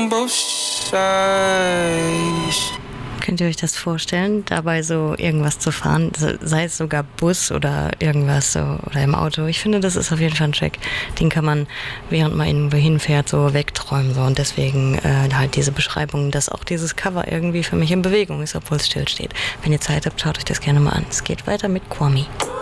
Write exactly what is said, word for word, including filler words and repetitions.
on both sides. Könnt ihr euch das vorstellen, dabei so irgendwas zu fahren, sei es sogar Bus oder irgendwas so oder im Auto? Ich finde, das ist auf jeden Fall ein Track, den kann man, während man irgendwo hinfährt, so wegträumen so und deswegen äh, halt diese Beschreibung, dass auch dieses Cover irgendwie für mich in Bewegung ist, obwohl es still steht. Wenn ihr Zeit habt, schaut euch das gerne mal an. Es geht weiter mit Kwame.